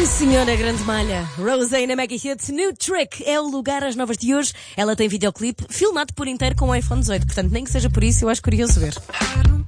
Sim, senhora, grande malha. Rosé na Mega Hit, New Trick é o lugar às novas de hoje. Ela tem videoclipe filmado por inteiro com o iPhone 18, portanto, nem que seja por isso, eu acho curioso ver.